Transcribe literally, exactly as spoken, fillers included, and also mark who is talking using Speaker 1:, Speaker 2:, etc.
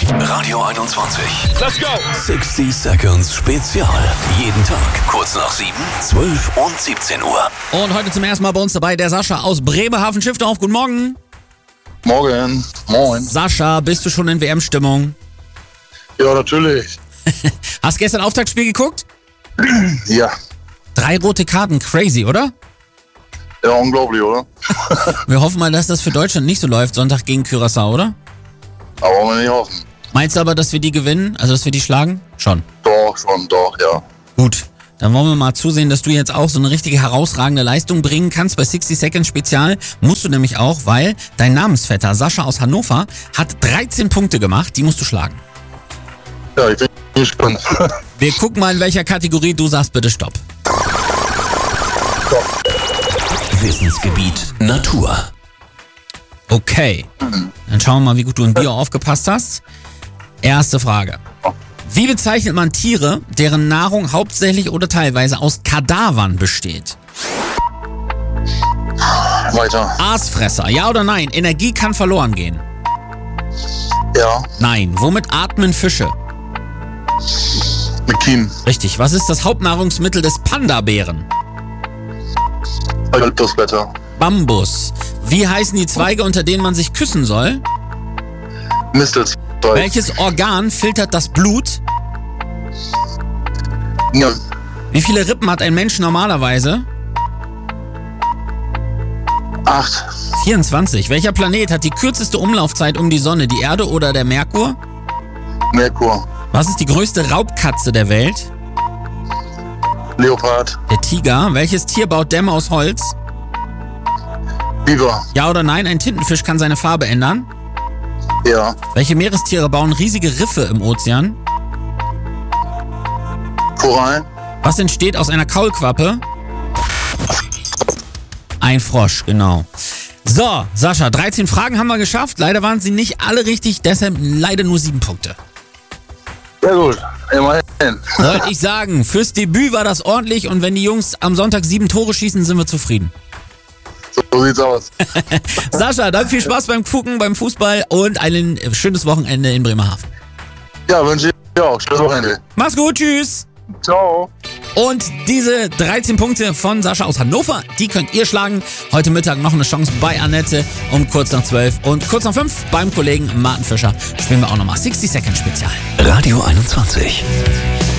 Speaker 1: Radio einundzwanzig.
Speaker 2: Let's go!
Speaker 1: sechzig Seconds Spezial. Jeden Tag kurz nach sieben, zwölf und siebzehn Uhr.
Speaker 3: Und heute zum ersten Mal bei uns dabei der Sascha aus Bremerhaven-Schiffdorf. Guten Morgen.
Speaker 4: Morgen. Moin.
Speaker 3: Sascha, bist du schon in W M-Stimmung?
Speaker 4: Ja, natürlich.
Speaker 3: Hast gestern Auftaktspiel geguckt?
Speaker 4: Ja.
Speaker 3: Drei rote Karten, crazy, oder?
Speaker 4: Ja, unglaublich, oder?
Speaker 3: Wir hoffen mal, dass das für Deutschland nicht so läuft, Sonntag gegen Curaçao, oder?
Speaker 4: Aber wollen wir nicht hoffen.
Speaker 3: Meinst du aber, dass wir die gewinnen? Also, dass wir die schlagen? Schon.
Speaker 4: Doch, schon, doch, ja.
Speaker 3: Gut. Dann wollen wir mal zusehen, dass du jetzt auch so eine richtige herausragende Leistung bringen kannst. Bei sechzig Seconds Spezial musst du nämlich auch, weil dein Namensvetter Sascha aus Hannover hat dreizehn Punkte gemacht. Die musst du schlagen.
Speaker 4: Ja, ich bin gespannt.
Speaker 3: Wir gucken mal, in welcher Kategorie du sagst bitte Stopp.
Speaker 1: Wissensgebiet Natur.
Speaker 3: Okay. Dann schauen wir mal, wie gut du im Bio aufgepasst hast. Erste Frage. Wie bezeichnet man Tiere, deren Nahrung hauptsächlich oder teilweise aus Kadavern besteht?
Speaker 4: Weiter.
Speaker 3: Aasfresser, ja oder nein? Energie kann verloren gehen.
Speaker 4: Ja,
Speaker 3: Nein. Womit atmen Fische?
Speaker 4: mit Kiemen.
Speaker 3: Richtig. Was ist das Hauptnahrungsmittel des Panda-Bären?
Speaker 4: Eukalyptusblätter.
Speaker 3: Bambus. Wie heißen die Zweige, unter denen man sich küssen soll?
Speaker 4: Mistelzweig.
Speaker 3: Welches Organ filtert das Blut?
Speaker 4: Ja,
Speaker 3: Wie viele Rippen hat ein Mensch normalerweise?
Speaker 4: acht.
Speaker 3: vierundzwanzig. Welcher Planet hat die kürzeste Umlaufzeit um die Sonne? Die Erde oder der Merkur?
Speaker 4: Merkur.
Speaker 3: Was ist die größte Raubkatze der Welt?
Speaker 4: Leopard.
Speaker 3: Der Tiger. Welches Tier baut Dämme aus Holz?
Speaker 4: Biber.
Speaker 3: Ja oder nein? Ein Tintenfisch kann seine Farbe ändern.
Speaker 4: Ja.
Speaker 3: Welche Meerestiere bauen riesige Riffe im Ozean?
Speaker 4: Korallen.
Speaker 3: Was entsteht aus einer Kaulquappe? Ein Frosch, genau. So, Sascha, dreizehn Fragen haben wir geschafft. Leider waren sie nicht alle richtig, deshalb leider nur sieben Punkte.
Speaker 4: Ja gut, immerhin.
Speaker 3: Wollte ich sagen, fürs Debüt war das ordentlich und wenn die Jungs am Sonntag sieben Tore schießen, sind wir zufrieden.
Speaker 4: So sieht's aus.
Speaker 3: Sascha, dann viel Spaß beim Gucken, beim Fußball und ein schönes Wochenende in Bremerhaven.
Speaker 4: Ja, wünsche ich dir auch. Schönes Wochenende.
Speaker 3: Mach's gut, tschüss.
Speaker 4: Ciao.
Speaker 3: Und diese dreizehn Punkte von Sascha aus Hannover, die könnt ihr schlagen. Heute Mittag noch eine Chance bei Annette um kurz nach zwölf und kurz nach fünf beim Kollegen Martin Fischer spielen wir auch nochmal sechzig Seconds Spezial.
Speaker 1: Radio einundzwanzig.